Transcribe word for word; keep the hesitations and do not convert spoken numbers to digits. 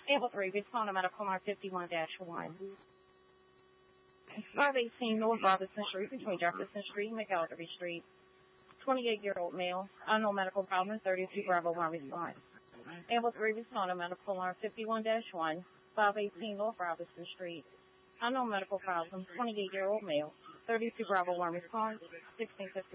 Ample three, respond to medical line fifty-one dash one. five eighteen North Robinson Street between Jefferson Street and McElderry Street. twenty-eight-year-old male, unknown medical problem, thirty-two Bravo one response. Ample three, respond to medical line fifty-one dash one. five eighteen North Robinson Street. Unknown medical problem, twenty-eight-year-old male, thirty-two Bravo one response, sixteen fifty.